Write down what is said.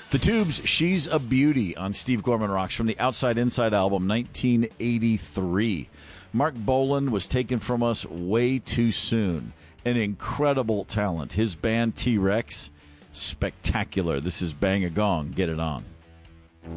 The Tubes, She's a Beauty on Steve Gorman Rocks from the Outside Inside album, 1983. Mark Bolan was taken from us way too soon. An incredible talent. His band, T-Rex, spectacular. This is Bang a Gong. Get it on.